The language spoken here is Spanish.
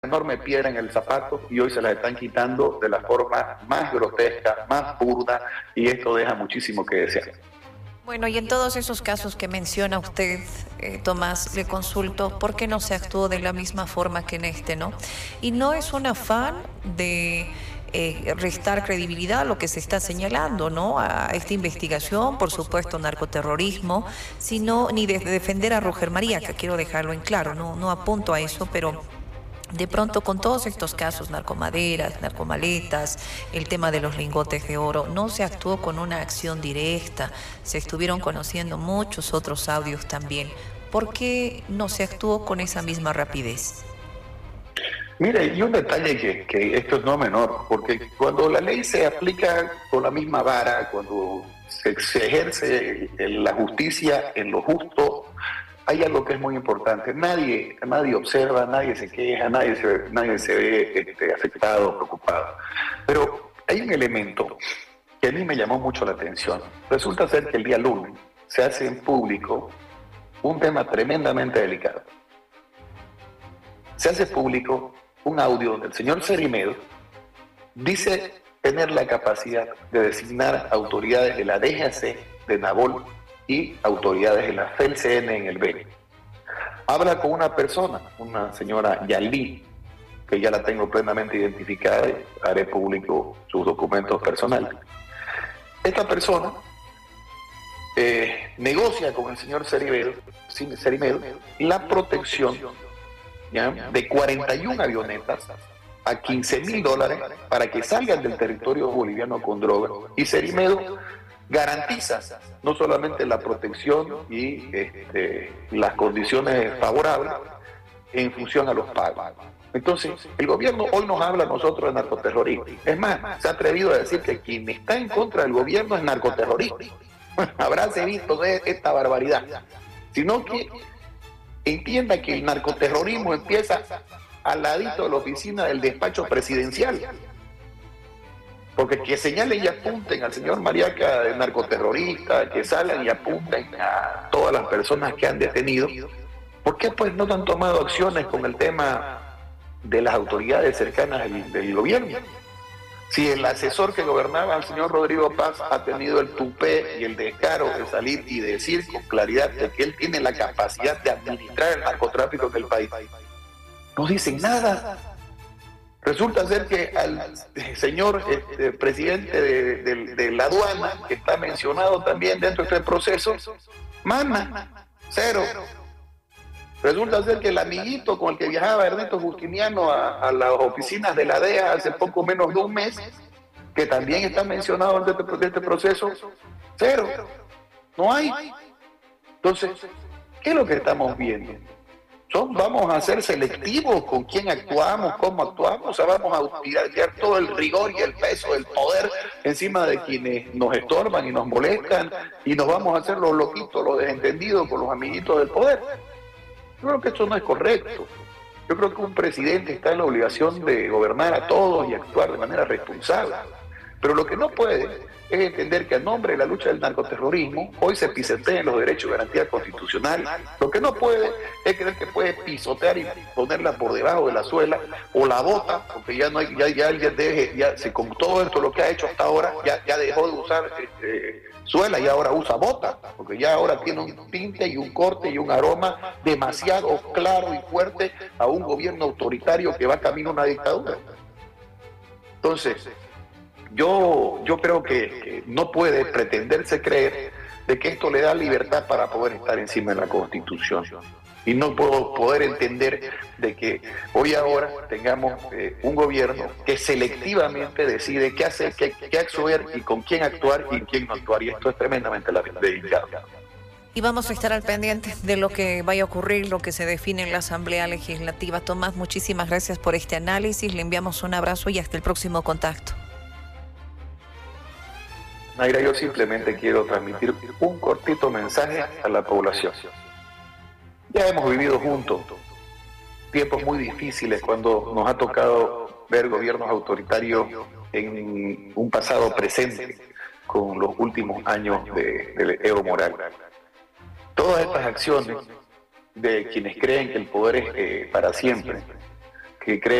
enorme piedra en el zapato y hoy se la están quitando de la forma más grotesca, más burda, y esto deja muchísimo que desear. Bueno, y en todos esos casos que menciona usted, Tomás, le consulto por qué no se actuó de la misma forma que en este, ¿no? Y no es un afán de restar credibilidad a lo que se está señalando, ¿no? A esta investigación, por supuesto, narcoterrorismo, sino ni de defender a Roger María, que quiero dejarlo en claro, no apunto a eso, pero de pronto, con todos estos casos, narcomaderas, narcomaletas, el tema de los lingotes de oro, no se actuó con una acción directa, se estuvieron conociendo muchos otros audios también. ¿Por qué no se actuó con esa misma rapidez? Mire, y un detalle que esto es no menor, porque cuando la ley se aplica con la misma vara, cuando se ejerce la justicia en lo justo, hay algo que es muy importante. Nadie observa, nadie se queja, nadie se ve afectado, preocupado. Pero hay un elemento que a mí me llamó mucho la atención. Resulta ser que el día lunes se hace en público un tema tremendamente delicado. Se hace público un audio del señor Cerimedo, dice tener la capacidad de designar autoridades de la DGAC, de Nabol y autoridades de la FELCN en el Beni. Habla con una persona, una señora Yalí, que ya la tengo plenamente identificada y haré público sus documentos personales. Esta persona negocia con el señor Cerimedo la protección, ¿ya?, de 41 avionetas a $15,000 para que salgan del territorio boliviano con droga, y Cerimedo garantiza no solamente la protección y las condiciones favorables en función a los pagos. Entonces, el gobierno hoy nos habla a nosotros de narcoterrorismo. Es más, se ha atrevido a decir que quien está en contra del gobierno es narcoterrorista. Habráse visto de esta barbaridad. Sino que entienda que el narcoterrorismo empieza al ladito de la oficina del despacho presidencial. Porque que señalen y apunten al señor Mariaca de narcoterrorista, que salgan y apunten a todas las personas que han detenido, ¿por qué pues no han tomado acciones con el tema de las autoridades cercanas del gobierno? Si el asesor que gobernaba, el señor Rodrigo Paz, ha tenido el tupé y el descaro de salir y decir con claridad de que él tiene la capacidad de administrar el narcotráfico en el país, no dicen nada. Resulta ser que al señor presidente de la aduana, que está mencionado también dentro de este proceso, mana, cero. Resulta ser que el amiguito con el que viajaba Ernesto Justiniano a las oficinas de la DEA hace poco menos de un mes, que también está mencionado en este proceso, cero. No hay. Entonces, ¿qué es lo que estamos viendo? Vamos a ser selectivos con quién actuamos, cómo actuamos, o sea, vamos a tirar todo el rigor y el peso del poder encima de quienes nos estorban y nos molestan, y nos vamos a hacer los loquitos, los desentendidos con los amiguitos del poder. Yo creo que esto no es correcto. Yo creo que un presidente está en la obligación de gobernar a todos y actuar de manera responsable. Pero lo que no puede es entender que a nombre de la lucha del narcoterrorismo hoy se pisoteen los derechos de garantía constitucional. Lo que no puede es creer que puede pisotear y ponerla por debajo de la suela o la bota, porque ya no hay, con todo esto lo que ha hecho hasta ahora, ya dejó de usar suela y ahora usa bota, porque ya ahora tiene un tinte y un corte y un aroma demasiado claro y fuerte a un gobierno autoritario que va camino a una dictadura. Entonces, yo creo que no puede pretenderse creer de que esto le da libertad para poder estar encima de la Constitución. Y no puedo poder entender de que hoy ahora tengamos un gobierno que selectivamente decide qué hacer, qué actuar y con quién actuar y quién no actuar. Y esto es tremendamente delicado. Y vamos a estar al pendiente de lo que vaya a ocurrir, lo que se define en la Asamblea Legislativa. Tomás, muchísimas gracias por este análisis. Le enviamos un abrazo y hasta el próximo contacto. Mayra, yo simplemente quiero transmitir un cortito mensaje a la población. Ya hemos vivido juntos tiempos muy difíciles cuando nos ha tocado ver gobiernos autoritarios en un pasado presente con los últimos años de Evo Morales. Todas estas acciones de quienes creen que el poder es para siempre que creen